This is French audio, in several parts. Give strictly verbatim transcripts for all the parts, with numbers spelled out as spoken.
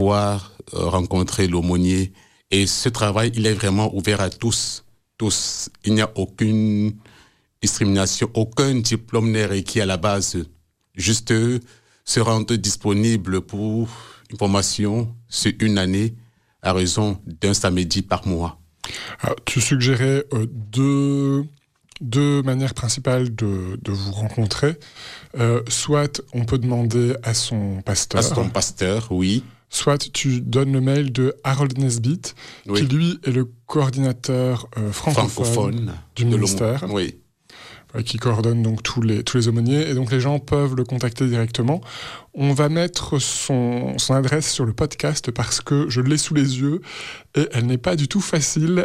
pouvoir euh, rencontrer l'aumônier. Et ce travail, il est vraiment ouvert à tous. tous. Il n'y a aucune discrimination, aucun diplôme n'est requis à la base. Juste euh, se rendre disponible pour une formation sur une année à raison d'un samedi par mois. Alors, tu suggérais euh, deux, deux manières principales de, de vous rencontrer. Euh, soit on peut demander à son pasteur. À son pasteur, oui. Soit tu donnes le mail de Harold Nesbitt, oui. qui lui est le coordinateur euh, francophone, francophone du ministère. Oui. Qui coordonne donc tous les, tous les aumôniers, et donc les gens peuvent le contacter directement. On va mettre son, son adresse sur le podcast parce que je l'ai sous les yeux et elle n'est pas du tout facile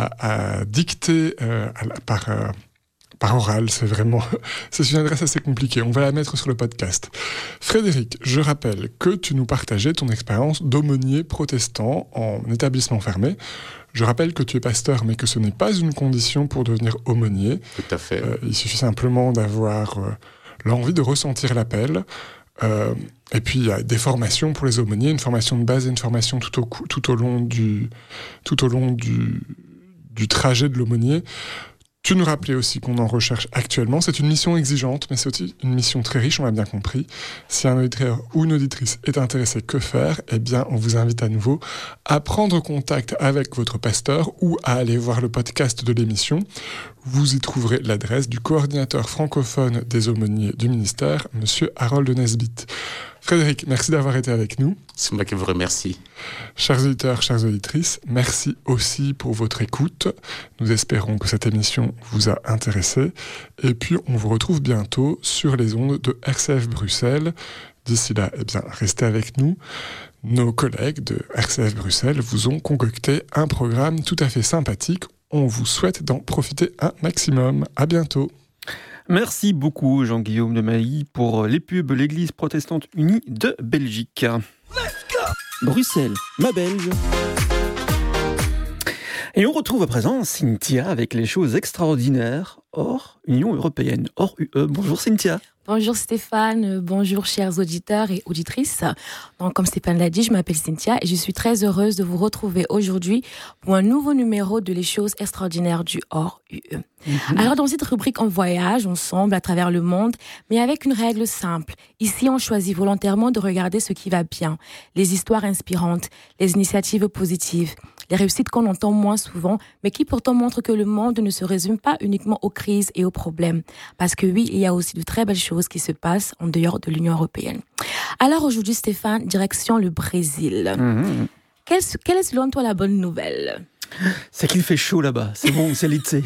à, à dicter euh, à la, par, euh, par oral. C'est vraiment c'est une adresse assez compliquée. On va la mettre sur le podcast. Frédéric, je rappelle que tu nous partageais ton expérience d'aumônier protestant en établissement fermé. Je rappelle que tu es pasteur, mais que ce n'est pas une condition pour devenir aumônier. Tout à fait. Euh, il suffit simplement d'avoir euh, l'envie de ressentir l'appel. Euh, et puis, il y a des formations pour les aumôniers, une formation de base et une formation tout au, tout au long, du, tout au long du, du trajet de l'aumônier. Tu nous rappelais aussi qu'on en recherche actuellement. C'est une mission exigeante, mais c'est aussi une mission très riche, on l'a bien compris. Si un auditeur ou une auditrice est intéressé, que faire ? Eh bien, on vous invite à nouveau à prendre contact avec votre pasteur ou à aller voir le podcast de l'émission. Vous y trouverez l'adresse du coordinateur francophone des aumôniers du ministère, M. Harold Nesbitt. Frédéric, merci d'avoir été avec nous. C'est moi qui vous remercie. Chers auditeurs, chères auditrices, merci aussi pour votre écoute. Nous espérons que cette émission vous a intéressé. Et puis, on vous retrouve bientôt sur les ondes de R C F Bruxelles. D'ici là, eh bien, restez avec nous. Nos collègues de R C F Bruxelles vous ont concocté un programme tout à fait sympathique. On vous souhaite d'en profiter un maximum. À bientôt. Merci beaucoup Jean-Guillaume de Mailly pour les pubs l'Église protestante unie de Belgique. Bruxelles, ma Belge. Et on retrouve à présent Cynthia avec les choses extraordinaires hors Union européenne, hors U E. Bonjour Cynthia. Bonjour Stéphane, bonjour chers auditeurs et auditrices. Donc, comme Stéphane l'a dit, je m'appelle Cynthia et je suis très heureuse de vous retrouver aujourd'hui pour un nouveau numéro de Les choses extraordinaires du hors U E. Mm-hmm. Alors dans cette rubrique, on voyage ensemble à travers le monde, mais avec une règle simple. Ici, on choisit volontairement de regarder ce qui va bien, les histoires inspirantes, les initiatives positives, les réussites qu'on entend moins souvent, mais qui pourtant montrent que le monde ne se résume pas uniquement aux crises et aux problèmes. Parce que oui, il y a aussi de très belles choses qui se passent en dehors de l'Union européenne. Alors aujourd'hui, Stéphane, direction le Brésil. Mmh. Quelle, quelle est selon toi la bonne nouvelle ? C'est qu'il fait chaud là-bas, c'est bon, c'est l'été.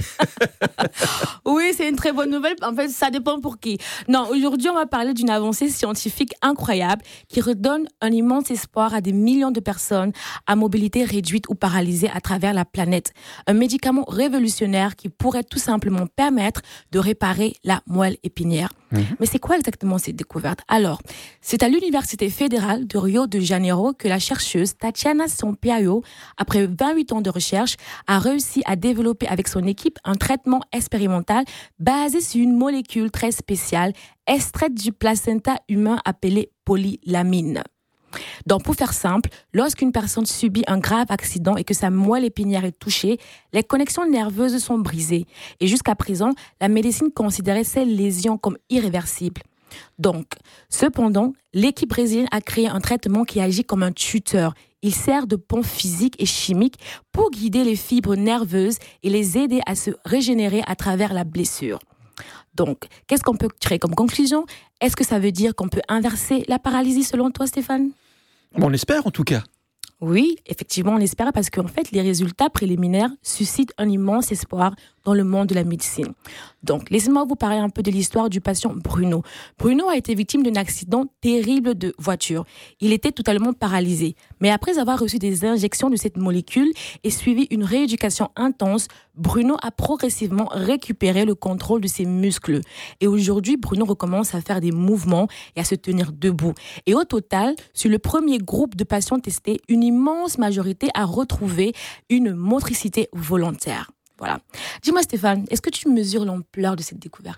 Oui, c'est une très bonne nouvelle. En fait, ça dépend pour qui. Non, aujourd'hui, on va parler d'une avancée scientifique incroyable qui redonne un immense espoir à des millions de personnes à mobilité réduite ou paralysée à travers la planète. Un médicament révolutionnaire qui pourrait tout simplement permettre de réparer la moelle épinière. Mmh. Mais c'est quoi exactement cette découverte ? Alors, c'est à l'Université fédérale de Rio de Janeiro que la chercheuse Tatiana Sampaio, après vingt-huit ans de recherche, a réussi à développer avec son équipe un traitement expérimental basé sur une molécule très spéciale extraite du placenta humain appelée polylamine. Donc, pour faire simple, lorsqu'une personne subit un grave accident et que sa moelle épinière est touchée, les connexions nerveuses sont brisées. Et jusqu'à présent, la médecine considérait ces lésions comme irréversibles. Donc, cependant, l'équipe brésilienne a créé un traitement qui agit comme un tuteur. Il sert de pont physique et chimique pour guider les fibres nerveuses et les aider à se régénérer à travers la blessure. Donc, qu'est-ce qu'on peut tirer comme conclusion ? Est-ce que ça veut dire qu'on peut inverser la paralysie selon toi, Stéphane ? Bon, on l'espère en tout cas. Oui, effectivement, on l'espère parce qu'en fait, les résultats préliminaires suscitent un immense espoir dans le monde de la médecine. Donc, laissez-moi vous parler un peu de l'histoire du patient Bruno. Bruno a été victime d'un accident terrible de voiture. Il était totalement paralysé. Mais après avoir reçu des injections de cette molécule et suivi une rééducation intense, Bruno a progressivement récupéré le contrôle de ses muscles. Et aujourd'hui, Bruno recommence à faire des mouvements et à se tenir debout. Et au total, sur le premier groupe de patients testés, une immense majorité a retrouvé une motricité volontaire. Voilà. Dis-moi Stéphane, est-ce que tu mesures l'ampleur de cette découverte ?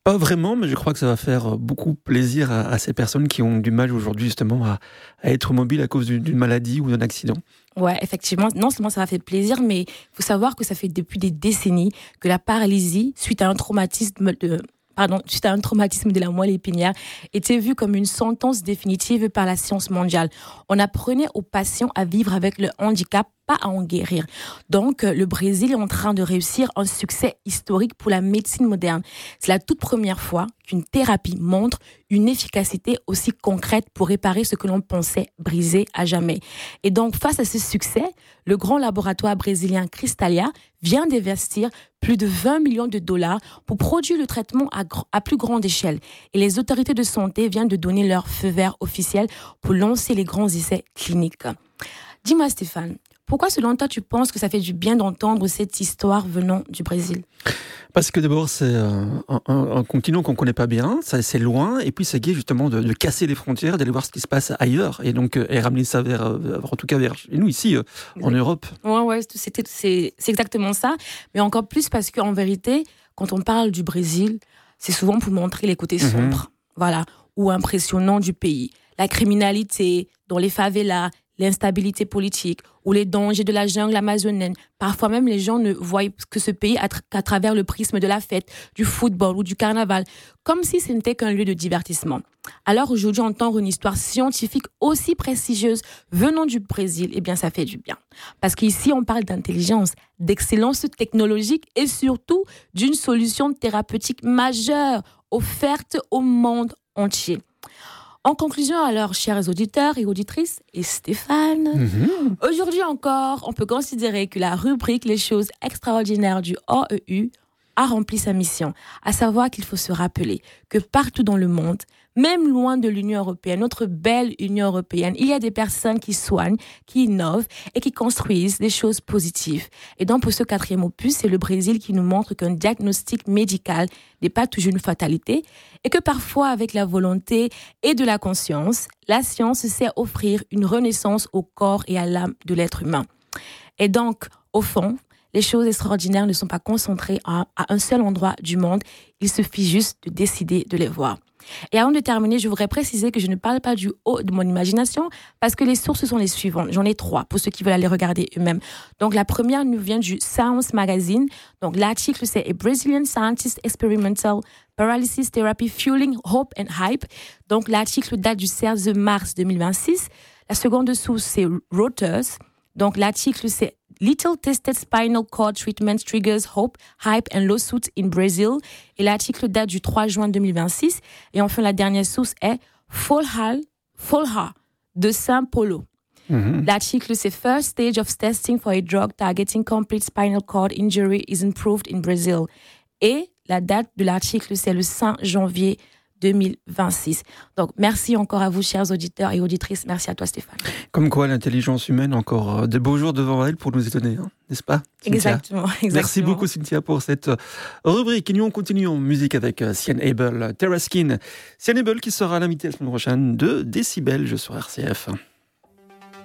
Pas vraiment, mais je crois que ça va faire beaucoup plaisir à, à ces personnes qui ont du mal aujourd'hui justement à, à être mobiles à cause d'une, d'une maladie ou d'un accident. Ouais, effectivement, non seulement ça va faire plaisir, mais il faut savoir que ça fait depuis des décennies que la paralysie, suite à un traumatisme de... Pardon, suite à un traumatisme de la moelle épinière, était vue comme une sentence définitive par la science mondiale. On apprenait aux patients à vivre avec le handicap, pas à en guérir. Donc, le Brésil est en train de réussir un succès historique pour la médecine moderne. C'est la toute première fois qu'une thérapie montre une efficacité aussi concrète pour réparer ce que l'on pensait brisé à jamais. Et donc, face à ce succès, le grand laboratoire brésilien Cristália vient d'investir plus de vingt millions de dollars pour produire le traitement à, gr- à plus grande échelle. Et les autorités de santé viennent de donner leur feu vert officiel pour lancer les grands essais cliniques. Dis-moi Stéphane, pourquoi selon toi tu penses que ça fait du bien d'entendre cette histoire venant du Brésil ? Parce que d'abord c'est un, un, un continent qu'on ne connaît pas bien, ça, c'est loin, et puis c'est gai justement de, de casser les frontières, d'aller voir ce qui se passe ailleurs, et donc et ramener ça vers, en tout cas vers nous ici, en Europe. Ouais, ouais, c'était, c'est, c'est exactement ça, mais encore plus parce qu'en vérité, quand on parle du Brésil, c'est souvent pour montrer les côtés Mm-hmm. sombres, voilà, ou impressionnants du pays. La criminalité dans les favelas, l'instabilité politique ou les dangers de la jungle amazonienne. Parfois même, les gens ne voient que ce pays à tra- qu'à travers le prisme de la fête, du football ou du carnaval, comme si ce n'était qu'un lieu de divertissement. Alors aujourd'hui, entendre une histoire scientifique aussi prestigieuse venant du Brésil, eh bien, ça fait du bien. Parce qu'ici, on parle d'intelligence, d'excellence technologique et surtout d'une solution thérapeutique majeure offerte au monde entier. En conclusion, alors, chers auditeurs et auditrices, et Stéphane, Mm-hmm. aujourd'hui encore, on peut considérer que la rubrique Les choses extraordinaires du O E U a rempli sa mission, à savoir qu'il faut se rappeler que partout dans le monde, même loin de l'Union européenne, notre belle Union européenne, il y a des personnes qui soignent, qui innovent et qui construisent des choses positives. Et donc pour ce quatrième opus, c'est le Brésil qui nous montre qu'un diagnostic médical n'est pas toujours une fatalité et que parfois avec la volonté et de la conscience, la science sait offrir une renaissance au corps et à l'âme de l'être humain. Et donc, au fond, les choses extraordinaires ne sont pas concentrées à, à un seul endroit du monde. Il suffit juste de décider de les voir. Et avant de terminer, je voudrais préciser que je ne parle pas du haut de mon imagination parce que les sources sont les suivantes. J'en ai trois pour ceux qui veulent aller regarder eux-mêmes. Donc, la première nous vient du Science Magazine. Donc, l'article, c'est « A Brazilian Scientist Experimental Paralysis Therapy Fueling Hope and Hype ». Donc, l'article date du seize mars deux mille vingt-six. La seconde source, c'est Reuters. Donc, l'article, c'est Little Tested Spinal Cord Treatment Triggers Hope, Hype and Lawsuits in Brazil. Et l'article date du trois juin deux mille vingt-six. Et enfin, la dernière source est Folha, Folha de São Paulo. Mm-hmm. L'article, c'est First Stage of Testing for a Drug Targeting Complete Spinal Cord Injury is Improved in Brazil. Et la date de l'article, c'est le cinq janvier deux mille vingt-six. Donc, merci encore à vous, chers auditeurs et auditrices. Merci à toi, Stéphane. Comme quoi, l'intelligence humaine a encore de beaux jours devant elle pour nous étonner, hein, n'est-ce pas, Cynthia ? Exactement, exactement. Merci beaucoup, Cynthia, pour cette rubrique. Et nous, on continue en musique avec Sian Abel, Terra Skin. Sian Abel qui sera l'invité la semaine prochaine de Décibel, je sur R C F.